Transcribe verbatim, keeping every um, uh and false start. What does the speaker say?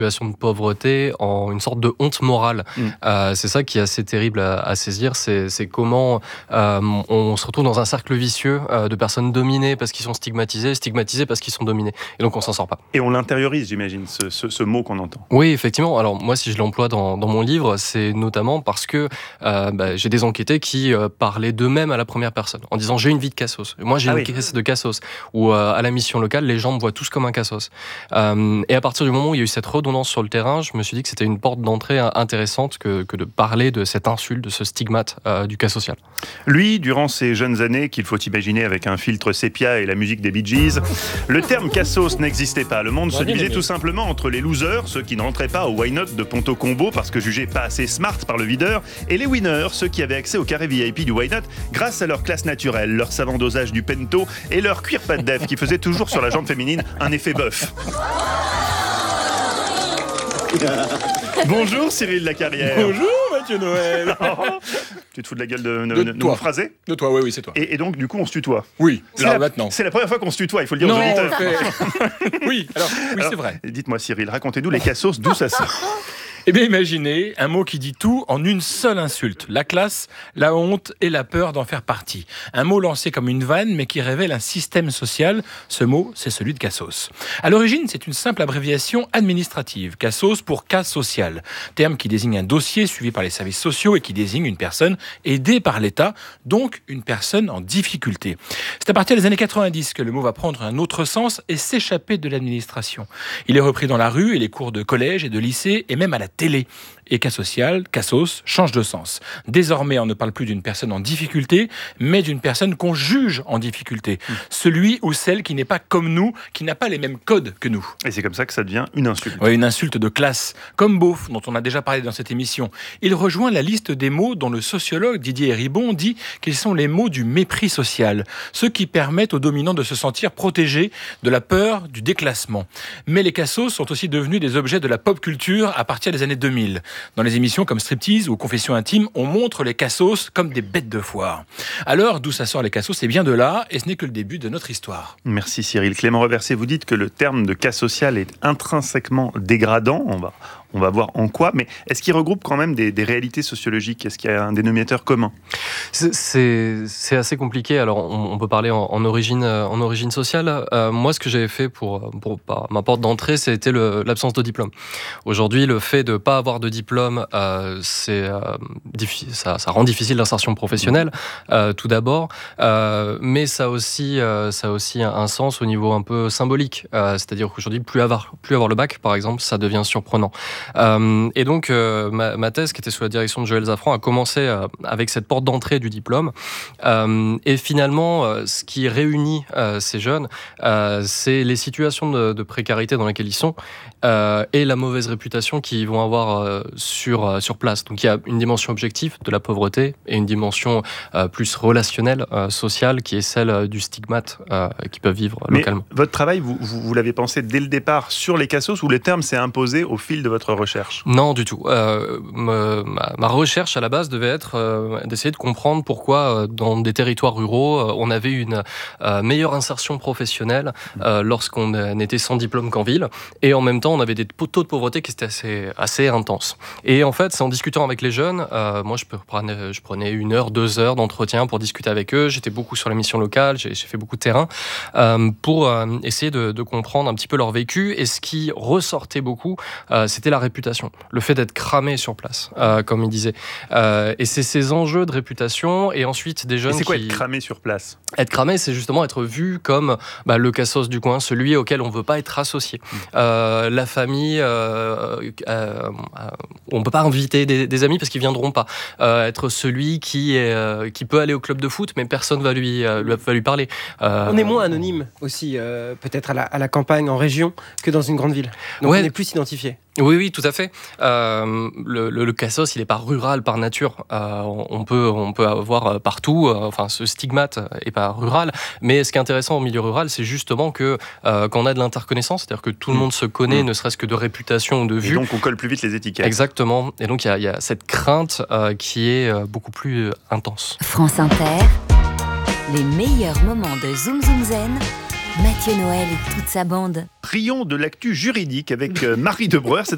situation de pauvreté en une sorte de honte morale. Mmh. Euh, c'est ça qui est assez terrible à, à saisir, c'est, c'est comment euh, on se retrouve dans un cercle vicieux euh, de personnes dominées parce qu'ils sont stigmatisés, stigmatisés parce qu'ils sont dominés. Et donc on s'en sort pas. Et on l'intériorise, j'imagine, ce, ce, ce mot qu'on entend. Oui, effectivement. Alors moi, si je l'emploie dans, dans mon livre, c'est notamment parce que euh, bah, j'ai des enquêtés qui euh, parlaient d'eux-mêmes à la première personne, en disant j'ai une vie de cassos. Moi, j'ai Ah une oui. caisse de cassos. Ou euh, à la mission locale, les gens me voient tous comme un cassos. Euh, et à partir du moment où il y a eu cette redondance sur le terrain, je me suis dit que c'était une porte d'entrée intéressante que, que de parler de cette insulte, de ce stigmate euh, du cas social. Lui, durant ses jeunes années, qu'il faut imaginer avec un filtre sépia et la musique des Bee Gees, le terme cassos n'existait pas. Le monde se divisait tout simplement entre les losers, ceux qui ne rentraient pas au Why Not de Ponto Combo parce que jugés pas assez smart par le videur, et les winners, ceux qui avaient accès au carré V I P du Why Not grâce à leur classe naturelle, leur savant dosage du pento et leur cuir pas de def qui faisait toujours sur la jambe féminine un effet bœuf. Bonjour Cyril Lacarrière. Bonjour Mathieu Noël. Oh, tu te fous de la gueule de, de, De de, de toi. mon phrasé De toi, oui, oui, c'est toi. et, et donc du coup on se tutoie. Oui, C'est là la, maintenant. c'est la première fois qu'on se tutoie, il faut le dire Non, aux on le auditeurs. fait. Oui, alors, oui, Alors, c'est vrai. Dites-moi Cyril, racontez-nous les cassos, d'où ça sort. Eh bien, imaginez un mot qui dit tout en une seule insulte. La classe, la honte et la peur d'en faire partie. Un mot lancé comme une vanne, mais qui révèle un système social. Ce mot, c'est celui de cassos. À l'origine, c'est une simple abréviation administrative. Cassos pour cas social. Terme qui désigne un dossier suivi par les services sociaux et qui désigne une personne aidée par l'État, donc une personne en difficulté. C'est à partir des années quatre-vingt-dix que le mot va prendre un autre sens et s'échapper de l'administration. Il est repris dans la rue et les cours de collège et de lycée et même à la télé. Et cas social, cassos, change de sens. Désormais, on ne parle plus d'une personne en difficulté, mais d'une personne qu'on juge en difficulté. Mmh. Celui ou celle qui n'est pas comme nous, qui n'a pas les mêmes codes que nous. Et c'est comme ça que ça devient une insulte. Oui, une insulte de classe. Comme beauf, dont on a déjà parlé dans cette émission. Il rejoint la liste des mots dont le sociologue Didier Ribon dit qu'ils sont les mots du mépris social. Ceux qui permettent aux dominants de se sentir protégés de la peur, du déclassement. Mais les cassos sont aussi devenus des objets de la pop culture à partir des années deux mille. Dans les émissions comme Striptease ou Confessions intimes, on montre les cassos comme des bêtes de foire. Alors, d'où ça sort les cassos, c'est bien de là, et ce n'est que le début de notre histoire. Merci Cyril. Clément Reversé, vous dites que le terme de cas social est intrinsèquement dégradant. On va, on va voir en quoi, mais est-ce qu'il regroupe quand même des, des réalités sociologiques ? Est-ce qu'il y a un dénominateur commun ? c'est, c'est, c'est assez compliqué. Alors, on, on peut parler en, en, origine, en origine sociale. Euh, moi, ce que j'avais fait pour, pour, pour ma porte d'entrée, c'était le, l'absence de diplôme. Aujourd'hui, le fait de ne pas avoir de diplôme, euh, c'est, euh, diffi- ça, ça rend difficile l'insertion professionnelle, euh, tout d'abord, euh, mais ça a aussi, euh, ça a aussi un, un sens au niveau un peu symbolique. Euh, c'est-à-dire qu'aujourd'hui, plus avoir, plus avoir le bac, par exemple, ça devient surprenant. Euh, et donc, euh, ma, ma thèse, qui était sous la direction de Joël Zafran, a commencé euh, avec cette porte d'entrée du diplôme. Euh, et finalement, euh, ce qui réunit euh, ces jeunes, euh, c'est les situations de, de précarité dans lesquelles ils sont euh, et la mauvaise réputation qu'ils vont avoir euh, sur, euh, sur place. Donc, il y a une dimension objective de la pauvreté et une dimension euh, plus relationnelle, euh, sociale, qui est celle euh, du stigmate euh, qu'ils peuvent vivre Mais localement. Votre travail, vous, vous, vous l'avez pensé dès le départ sur les cassos ou le terme s'est imposé au fil de votre recherche ? Non, du tout. Euh, ma, ma recherche à la base devait être euh, d'essayer de comprendre pourquoi euh, dans des territoires ruraux, euh, on avait une euh, meilleure insertion professionnelle euh, lorsqu'on était sans diplôme qu'en ville, et en même temps on avait des taux de pauvreté qui étaient assez, assez intenses. Et en fait, c'est en discutant avec les jeunes, euh, moi je prenais, je prenais une heure, deux heures d'entretien pour discuter avec eux, j'étais beaucoup sur la mission locale, j'ai, j'ai fait beaucoup de terrain, euh, pour euh, essayer de, de comprendre un petit peu leur vécu, et ce qui ressortait beaucoup, euh, c'était la réputation, le fait d'être cramé sur place, euh, comme il disait. Euh, et c'est ces enjeux de réputation, et ensuite des jeunes et c'est quoi qui... être cramé sur place ? Être cramé, c'est justement être vu comme bah, le cassos du coin, celui auquel on ne veut pas être associé. Mmh. Euh, la famille, euh, euh, on ne peut pas inviter des, des amis parce qu'ils ne viendront pas. Euh, être celui qui, est, euh, qui peut aller au club de foot, mais personne ne va lui, euh, va lui parler. Euh, on est moins anonyme aussi, euh, peut-être à la, à la campagne, en région, que dans une grande ville. Donc ouais. On est plus identifié. Oui, oui, tout à fait. Euh, le, le, le cassos, il n'est pas rural par nature. Euh, on peut, on peut avoir partout, euh, enfin, ce stigmate est pas rural. Mais ce qui est intéressant au milieu rural, c'est justement que euh, quand on a de l'interconnaissance, c'est-à-dire que tout le monde se connaît, mmh. ne serait-ce que de réputation ou de vue. Et donc on colle plus vite les étiquettes. Exactement. Et donc il y, y a cette crainte euh, qui est euh, beaucoup plus euh, intense. France Inter, les meilleurs moments de Zoom Zoom Zen. Mathieu Noël et toute sa bande. Rions de l'actu juridique avec Marie Debreuer.